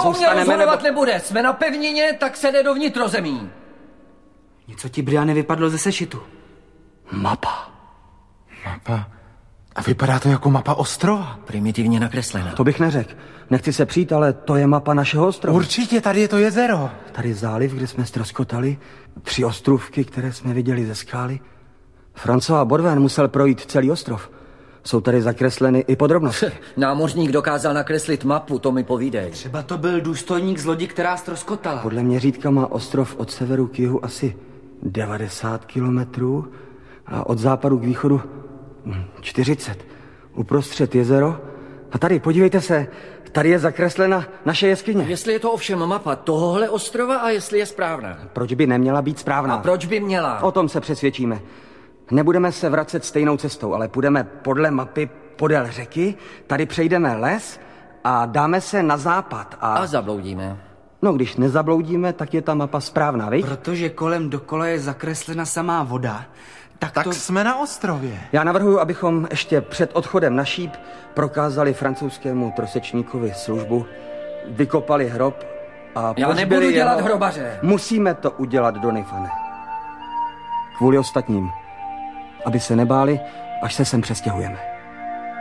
zůstaneme rozhodovat nebude. Jsme na pevnině, tak se jde do vnitrozemí. Něco ti, Briane, vypadlo ze sešitu. Mapa. A vypadá to jako mapa ostrova. Primitivně nakreslená. To bych neřekl. Nechci se přijít, ale to je mapa našeho ostrova. Určitě, tady je to jezero. Tady záliv, kde jsme ztroskotali. 3 ostrůvky, které jsme viděli ze skály. François Bourvin musel projít celý ostrov. Jsou tady zakresleny i podrobnosti. Námořník dokázal nakreslit mapu, to mi povídej. Třeba to byl důstojník z lodi, která ztroskotala. Podle měřítka má ostrov od severu k jihu asi 90 kilometrů a od západu k východu 40. Uprostřed jezero. A tady, podívejte se, tady je zakreslena naše jeskyně. Jestli je to ovšem mapa tohohle ostrova a jestli je správná. Proč by neměla být správná? A proč by měla? O tom se přesvědčíme. Nebudeme se vracet stejnou cestou, ale půjdeme podle mapy podél řeky, tady přejdeme les a dáme se na západ. A zabloudíme. No, když nezabloudíme, tak je ta mapa správná, viď? Protože kolem dokola je zakreslena samá voda. Tak jsme na ostrově. Já navrhuji, abychom ještě před odchodem na šíp prokázali francouzskému trosečníkovi službu, vykopali hrob a já nebudu dělat hrobaře. Musíme to udělat, Donifane. Kvůli ostatním. Aby se nebáli, až se sem přestěhujeme.